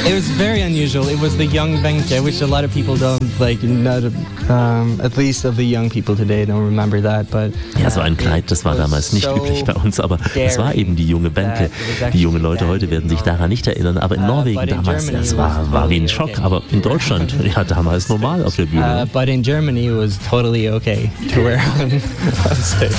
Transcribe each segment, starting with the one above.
It was very unusual. It was the young Benke, which a lot of people don't at least of the young people today don't remember that. But ja, so ein Kleid, das war damals nicht üblich bei uns, aber es war eben die junge Benke. Die jungen Leute heute werden sich daran nicht erinnern, aber in Norwegen damals, das war wie ein Schock, aber in Deutschland, ja, damals normal auf der Bühne. But in Germany it was totally okay to wear on stage.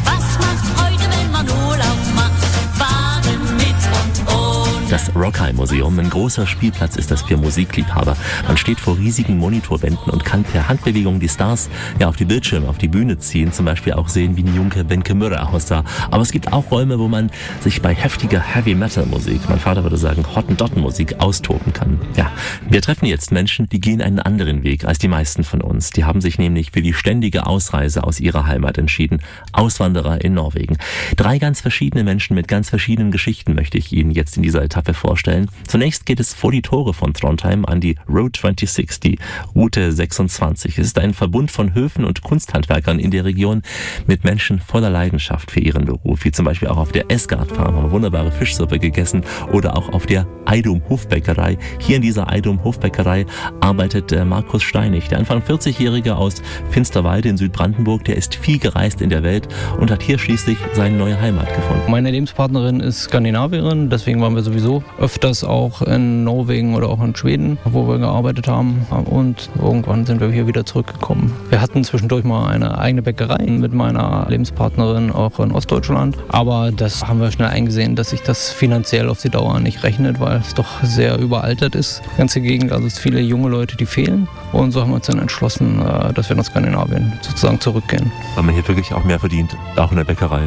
Das Rockheim-Museum, ein großer Spielplatz ist das für Musikliebhaber. Man steht vor riesigen Monitorbänden und kann per Handbewegung die Stars ja auf die Bildschirme, auf die Bühne ziehen, zum Beispiel auch sehen, wie die junge Benke Mürre aussah. Aber es gibt auch Räume, wo man sich bei heftiger Heavy-Metal-Musik, mein Vater würde sagen Hottentotten-Musik, austoben kann. Ja, wir treffen jetzt Menschen, die gehen einen anderen Weg als die meisten von uns. Die haben sich nämlich für die ständige Ausreise aus ihrer Heimat entschieden. Auswanderer in Norwegen. 3 ganz verschiedene Menschen mit ganz verschiedenen Geschichten möchte ich Ihnen jetzt in dieser Etappe vorstellen. Zunächst geht es vor die Tore von Trondheim an die Road 26, die Route 26. Es ist ein Verbund von Höfen und Kunsthandwerkern in der Region mit Menschen voller Leidenschaft für ihren Beruf, wie zum Beispiel auch auf der Esgard Farm haben wir wunderbare Fischsuppe gegessen oder auch auf der Eidum Hofbäckerei. Hier in dieser Eidum Hofbäckerei arbeitet Markus Steinig, der Anfang 40-Jährige aus Finsterwalde in Südbrandenburg, der ist viel gereist in der Welt und hat hier schließlich seine neue Heimat gefunden. Meine Lebenspartnerin ist Skandinavierin, deswegen waren wir sowieso öfters auch in Norwegen oder auch in Schweden, wo wir gearbeitet haben, und irgendwann sind wir hier wieder zurückgekommen. Wir hatten zwischendurch mal eine eigene Bäckerei mit meiner Lebenspartnerin auch in Ostdeutschland, aber das haben wir schnell eingesehen, dass sich das finanziell auf die Dauer nicht rechnet, weil es doch sehr überaltert ist, die ganze Gegend, also es sind viele junge Leute, die fehlen, und so haben wir uns dann entschlossen, dass wir nach Skandinavien sozusagen zurückgehen. Weil man hier wirklich auch mehr verdient, auch in der Bäckerei?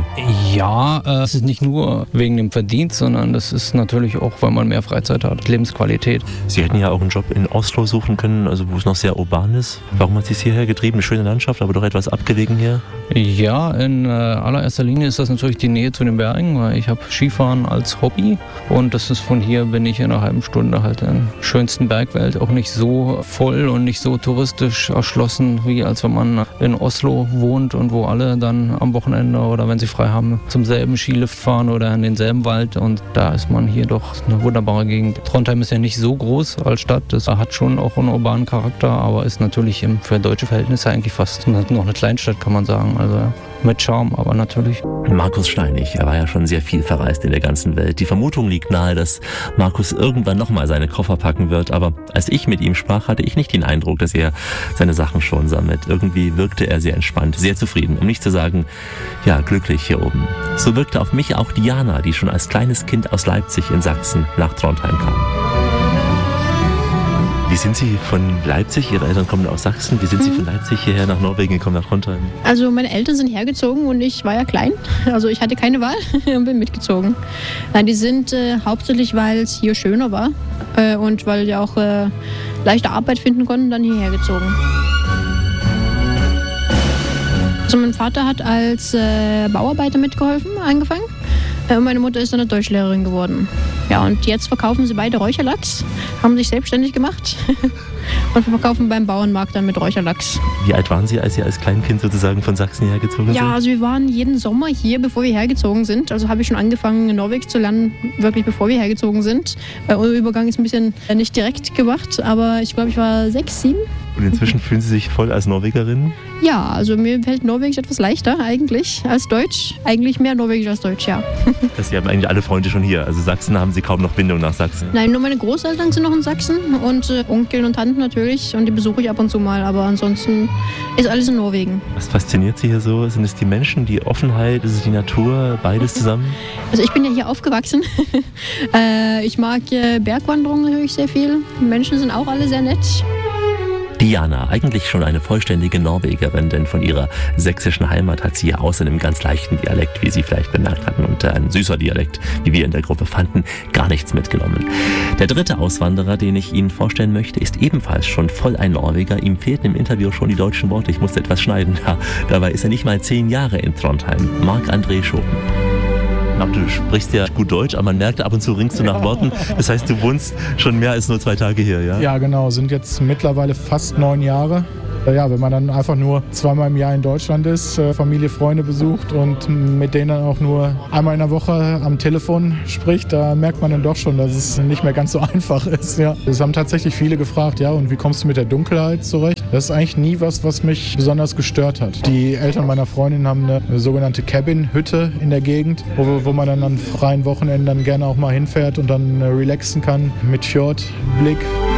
Ja, es ist nicht nur wegen dem Verdienst, sondern das ist natürlich auch, weil man mehr Freizeit hat, Lebensqualität. Sie hätten ja auch einen Job in Oslo suchen können, also wo es noch sehr urban ist. Warum hat Sie es hierher getrieben? Eine schöne Landschaft, aber doch etwas abgelegen hier? Ja, in allererster Linie ist das natürlich die Nähe zu den Bergen, weil ich habe Skifahren als Hobby, und das ist von hier, bin ich in einer halben Stunde halt in der schönsten Bergwelt, auch nicht so voll und nicht so touristisch erschlossen, wie als wenn man in Oslo wohnt und wo alle dann am Wochenende oder wenn sie frei haben zum selben Skilift fahren oder in denselben Wald, und da ist man hier doch eine wunderbare Gegend. Trondheim ist ja nicht so groß als Stadt, das hat schon auch einen urbanen Charakter, aber ist natürlich für deutsche Verhältnisse eigentlich fast noch eine Kleinstadt, kann man sagen. Also mit Charme, aber natürlich. Markus Steinig, er war ja schon sehr viel verreist in der ganzen Welt. Die Vermutung liegt nahe, dass Markus irgendwann nochmal seine Koffer packen wird, aber als ich mit ihm sprach, hatte ich nicht den Eindruck, dass er seine Sachen schon sammelt. Irgendwie wirkte er sehr entspannt, sehr zufrieden, um nicht zu sagen, ja, glücklich hier oben. So wirkte auf mich auch Diana, die schon als kleines Kind aus Leipzig in Sachsen nach Trondheim kam. Wie sind Sie von Leipzig, Ihre Eltern kommen aus Sachsen, wie sind Sie von Leipzig hierher nach Norwegen gekommen, nach Trondheim? Also meine Eltern sind hergezogen und ich war ja klein, also ich hatte keine Wahl und bin mitgezogen. Die sind hauptsächlich, weil es hier schöner war und weil die auch leichte Arbeit finden konnten, dann hierher gezogen. Also mein Vater hat als Bauarbeiter mitgeholfen, angefangen. Und meine Mutter ist dann eine Deutschlehrerin geworden. Ja, und jetzt verkaufen sie beide Räucherlachs, haben sich selbstständig gemacht und verkaufen beim Bauernmarkt dann mit Räucherlachs. Wie alt waren Sie, als Sie als Kleinkind sozusagen von Sachsen hergezogen sind? Ja, also wir waren jeden Sommer hier, bevor wir hergezogen sind. Also habe ich schon angefangen, Norwegisch zu lernen, wirklich bevor wir hergezogen sind. Unser Übergang ist ein bisschen nicht direkt gemacht, aber ich glaube, ich war 6, 7. Und inzwischen fühlen Sie sich voll als Norwegerin? Ja, also mir fällt Norwegisch etwas leichter eigentlich als Deutsch. Eigentlich mehr Norwegisch als Deutsch, ja. Sie haben eigentlich alle Freunde schon hier. Also Sachsen haben Sie kaum noch Bindung nach Sachsen? Nein, nur meine Großeltern sind noch in Sachsen und Onkel und Tanten natürlich. Und die besuche ich ab und zu mal. Aber ansonsten ist alles in Norwegen. Was fasziniert Sie hier so? Sind es die Menschen, die Offenheit, ist es die Natur, beides zusammen? Also ich bin ja hier aufgewachsen. Ich mag Bergwanderungen natürlich sehr viel. Die Menschen sind auch alle sehr nett. Diana, eigentlich schon eine vollständige Norwegerin, denn von ihrer sächsischen Heimat hat sie ja außer einem ganz leichten Dialekt, wie Sie vielleicht bemerkt hatten, und ein süßer Dialekt, wie wir in der Gruppe fanden, gar nichts mitgenommen. Der dritte Auswanderer, den ich Ihnen vorstellen möchte, ist ebenfalls schon voll ein Norweger. Ihm fehlten im Interview schon die deutschen Worte, ich musste etwas schneiden. Ja, dabei ist er nicht mal 10 Jahre in Trondheim. Marc-André Schopen. Du sprichst ja gut Deutsch, aber man merkt, ab und zu ringst du nach Worten. Das heißt, du wohnst schon mehr als nur 2 Tage hier, ja? Ja, genau. Sind jetzt mittlerweile fast 9 Jahre. Ja, wenn man dann einfach nur zweimal im Jahr in Deutschland ist, Familie, Freunde besucht und mit denen dann auch nur einmal in der Woche am Telefon spricht, da merkt man dann doch schon, dass es nicht mehr ganz so einfach ist. Ja. Es haben tatsächlich viele gefragt, ja, und wie kommst du mit der Dunkelheit zurecht? Das ist eigentlich nie was mich besonders gestört hat. Die Eltern meiner Freundin haben eine sogenannte Cabin-Hütte in der Gegend, wo man dann an freien Wochenenden dann gerne auch mal hinfährt und dann relaxen kann mit Fjordblick.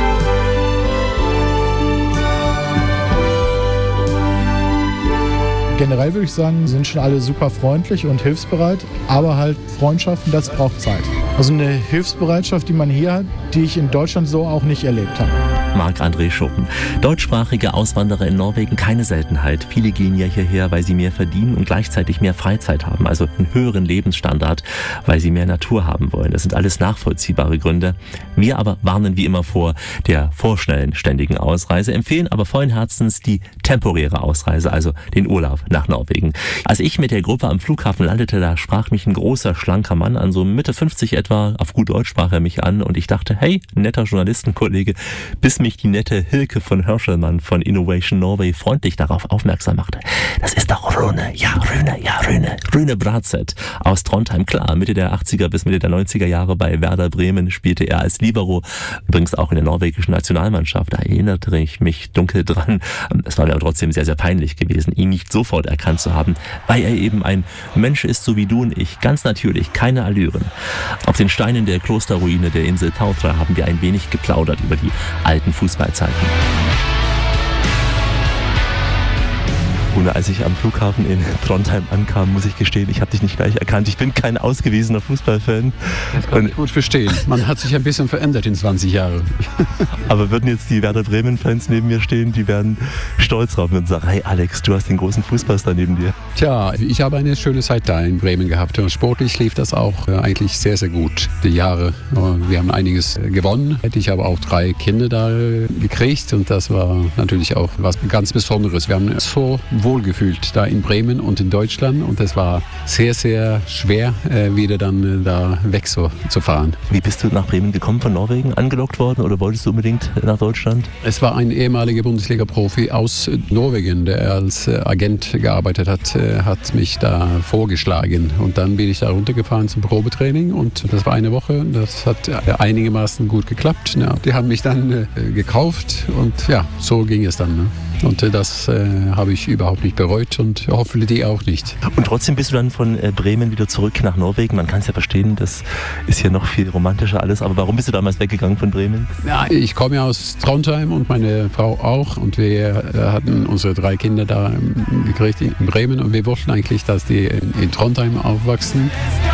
Generell würde ich sagen, sind schon alle super freundlich und hilfsbereit, aber halt Freundschaften, das braucht Zeit. Also eine Hilfsbereitschaft, die man hier hat, die ich in Deutschland so auch nicht erlebt habe. Marc-André Schuppen. Deutschsprachige Auswanderer in Norwegen, keine Seltenheit. Viele gehen ja hierher, weil sie mehr verdienen und gleichzeitig mehr Freizeit haben, also einen höheren Lebensstandard, weil sie mehr Natur haben wollen. Das sind alles nachvollziehbare Gründe. Wir aber warnen wie immer vor der vorschnellen ständigen Ausreise, empfehlen aber vollen Herzens die temporäre Ausreise, also den Urlaub nach Norwegen. Als ich mit der Gruppe am Flughafen landete, da sprach mich ein großer, schlanker Mann an, so Mitte 50 etwa, auf gut Deutsch sprach er mich an und ich dachte, hey, netter Journalistenkollege, bis mich die nette Hilke von Hörschelmann von Innovation Norway freundlich darauf aufmerksam machte. Das ist doch Rune Bratseth aus Trondheim. Klar, Mitte der 80er bis Mitte der 90er Jahre bei Werder Bremen spielte er als Libero, übrigens auch in der norwegischen Nationalmannschaft. Da erinnerte ich mich dunkel dran. Es war mir aber trotzdem sehr, sehr peinlich gewesen, ihn nicht sofort erkannt zu haben, weil er eben ein Mensch ist, so wie du und ich. Ganz natürlich, keine Allüren. Auf den Steinen der Klosterruine der Insel Tautra haben wir ein wenig geplaudert über die alten Fußballzeiten. Und als ich am Flughafen in Trondheim ankam, muss ich gestehen, ich habe dich nicht gleich erkannt. Ich bin kein ausgewiesener Fußballfan. Das kann ich gut verstehen. Man hat sich ein bisschen verändert in 20 Jahren. Aber würden jetzt die Werder Bremen-Fans neben mir stehen, die wären stolz drauf und sagen, hey Alex, du hast den großen Fußballstar neben dir. Tja, ich habe eine schöne Zeit da in Bremen gehabt. Und sportlich lief das auch eigentlich sehr, sehr gut. Die Jahre, wir haben einiges gewonnen. Ich habe auch 3 Kinder da gekriegt und das war natürlich auch was ganz Besonderes. Wir haben so wohlgefühlt da in Bremen und in Deutschland und es war sehr, sehr schwer, wieder dann da weg zu fahren. Wie bist du nach Bremen gekommen, von Norwegen angelockt worden oder wolltest du unbedingt nach Deutschland? Es war ein ehemaliger Bundesliga-Profi aus Norwegen, der als Agent gearbeitet hat, hat mich da vorgeschlagen und dann bin ich da runtergefahren zum Probetraining und das war eine Woche, das hat einigermaßen gut geklappt. Ja, die haben mich dann gekauft und ja, so ging es dann. Ne? Und das habe ich überhaupt nicht bereut und hoffe die auch nicht. Und trotzdem bist du dann von Bremen wieder zurück nach Norwegen. Man kann es ja verstehen, das ist hier noch viel romantischer alles. Aber warum bist du damals weggegangen von Bremen? Ja, ich komme ja aus Trondheim und meine Frau auch. Und wir hatten unsere 3 Kinder da gekriegt in Bremen. Und wir wollten eigentlich, dass die in Trondheim aufwachsen.